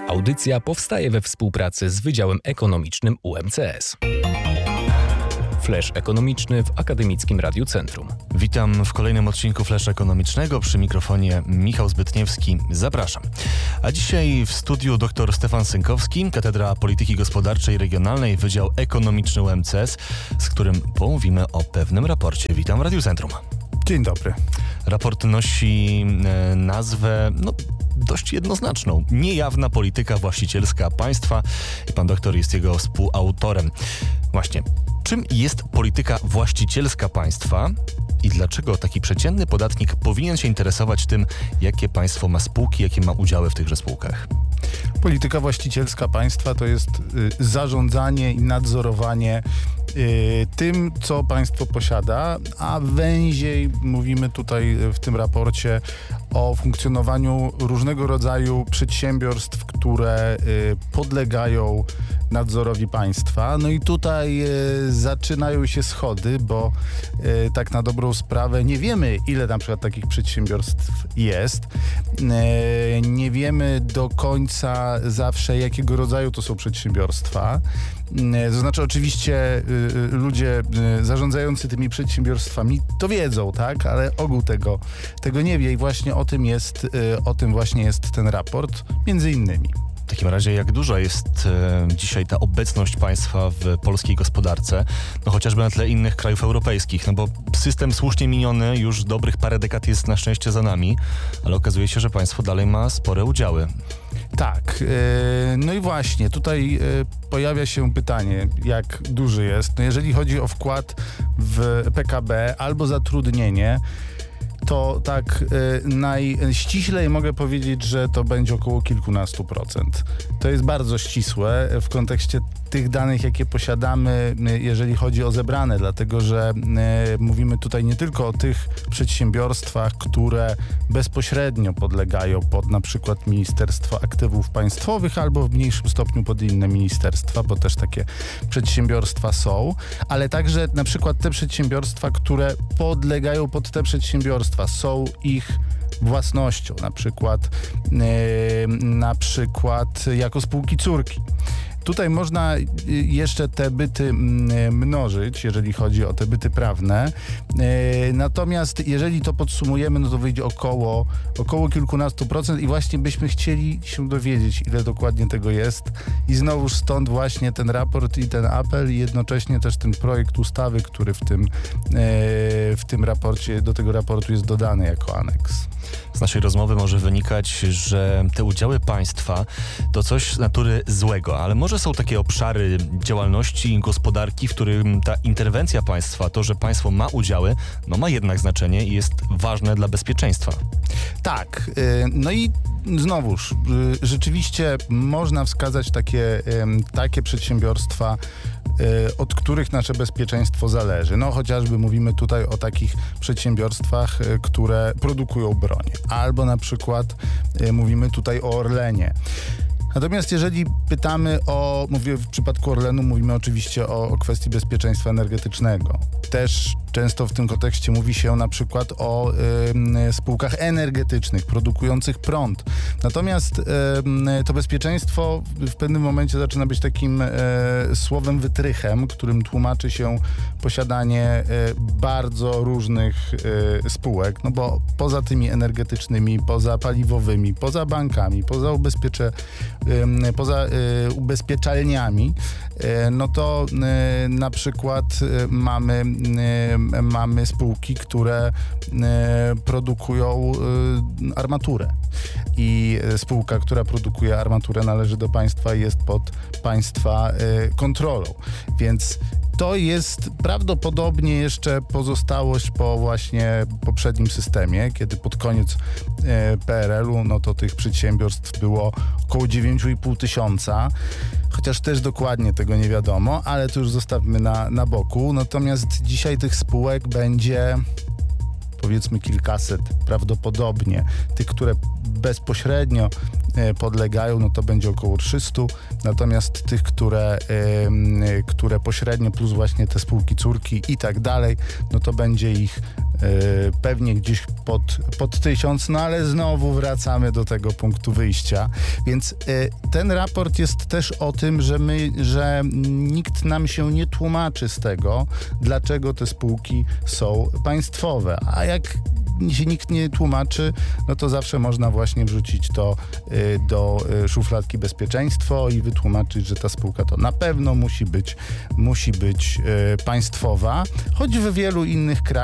Audycja powstaje we współpracy z Wydziałem Ekonomicznym UMCS. Flash ekonomiczny w Akademickim Radiu Centrum. Witam w kolejnym odcinku Flasha Ekonomicznego. Przy mikrofonie Michał Zbytniewski. Zapraszam. A dzisiaj w studiu dr Stefan Sękowski, Katedra Polityki Gospodarczej Regionalnej, Wydział Ekonomiczny UMCS, z którym pomówimy o pewnym raporcie. Witam w Radiu Centrum. Dzień dobry. Raport nosi nazwę dość jednoznaczną. Niejawna polityka właścicielska państwa. I pan doktor jest jego współautorem. Właśnie, czym jest polityka właścicielska państwa i dlaczego taki przeciętny podatnik powinien się interesować tym, jakie państwo ma spółki, jakie ma udziały w tychże spółkach? Polityka właścicielska państwa to jest zarządzanie i nadzorowanie tym, co państwo posiada, a węziej mówimy tutaj w tym raporcie o funkcjonowaniu różnego rodzaju przedsiębiorstw, które podlegają nadzorowi państwa. No i tutaj zaczynają się schody, bo tak na dobrą sprawę nie wiemy, ile na przykład takich przedsiębiorstw jest. Nie wiemy do końca zawsze, jakiego rodzaju to są przedsiębiorstwa. To znaczy oczywiście ludzie zarządzający tymi przedsiębiorstwami to wiedzą, tak? Ale ogół tego nie wie i właśnie o tym właśnie jest ten raport, między innymi. W takim razie jak duża jest dzisiaj ta obecność państwa w polskiej gospodarce, chociażby na tle innych krajów europejskich, bo system słusznie miniony już dobrych parę dekad jest na szczęście za nami, ale okazuje się, że państwo dalej ma spore udziały. Tak, no i właśnie tutaj pojawia się pytanie, jak duży jest. Jeżeli chodzi o wkład w PKB albo zatrudnienie, to tak najściślej mogę powiedzieć, że to będzie około kilkunastu procent. To jest bardzo ścisłe w kontekście tych danych, jakie posiadamy, jeżeli chodzi o zebrane, dlatego że mówimy tutaj nie tylko o tych przedsiębiorstwach, które bezpośrednio podlegają pod na przykład Ministerstwo Aktywów Państwowych albo w mniejszym stopniu pod inne ministerstwa, bo też takie przedsiębiorstwa są, ale także na przykład te przedsiębiorstwa, które podlegają pod te przedsiębiorstwa, są ich własnością, na przykład jako spółki córki. Tutaj można jeszcze te byty mnożyć, jeżeli chodzi o te byty prawne. Natomiast jeżeli to podsumujemy, no to wyjdzie około kilkunastu procent i właśnie byśmy chcieli się dowiedzieć, ile dokładnie tego jest. I znowuż stąd właśnie ten raport i ten apel i jednocześnie też ten projekt ustawy, który w tym raporcie, do tego raportu jest dodany jako aneks. Z naszej rozmowy może wynikać, że te udziały państwa to coś z natury złego, ale może są takie obszary działalności gospodarki, w którym ta interwencja państwa, to, że państwo ma udziały, ma jednak znaczenie i jest ważne dla bezpieczeństwa. Tak, no i znowuż, rzeczywiście można wskazać takie przedsiębiorstwa, od których nasze bezpieczeństwo zależy. Chociażby mówimy tutaj o takich przedsiębiorstwach, które produkują broń. Albo na przykład mówimy tutaj o Orlenie. Natomiast jeżeli pytamy w przypadku Orlenu mówimy oczywiście o kwestii bezpieczeństwa energetycznego. Też często w tym kontekście mówi się na przykład o spółkach energetycznych, produkujących prąd. Natomiast to bezpieczeństwo w pewnym momencie zaczyna być takim słowem wytrychem, którym tłumaczy się posiadanie bardzo różnych spółek, bo poza tymi energetycznymi, poza paliwowymi, poza bankami, poza ubezpieczalniami, to na przykład mamy spółki, które produkują armaturę. I spółka, która produkuje armaturę, należy do państwa i jest pod państwa kontrolą. Więc to jest prawdopodobnie jeszcze pozostałość po właśnie poprzednim systemie, kiedy pod koniec PRL-u, to tych przedsiębiorstw było około 9,5 tysiąca, chociaż też dokładnie tego nie wiadomo, ale to już zostawmy na boku. Natomiast dzisiaj tych spółek będzie powiedzmy kilkaset prawdopodobnie. Tych, które bezpośrednio podlegają, no to będzie około 300, natomiast tych, które pośrednio plus właśnie te spółki córki i tak dalej, no to będzie ich pewnie gdzieś pod 1000, no ale znowu wracamy do tego punktu wyjścia. Więc ten raport jest też o tym, że nikt nam się nie tłumaczy z tego, dlaczego te spółki są państwowe. A jak się nikt nie tłumaczy, no to zawsze można właśnie wrzucić to do szufladki bezpieczeństwo i wytłumaczyć, że ta spółka to na pewno musi być państwowa, choć w wielu innych krajach